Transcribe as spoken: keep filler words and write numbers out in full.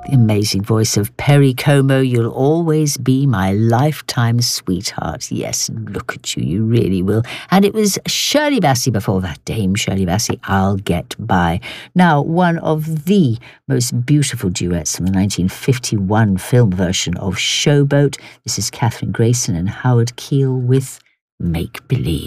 The amazing voice of Perry Como, You'll Always Be My Lifetime Sweetheart. Yes, look at you, you really will. And it was Shirley Bassey before that, Dame Shirley Bassey, I'll Get By. Now, one of the most beautiful duets from the nineteen fifty-one film version of Showboat. This is Catherine Grayson and Howard Keel with Make Believe.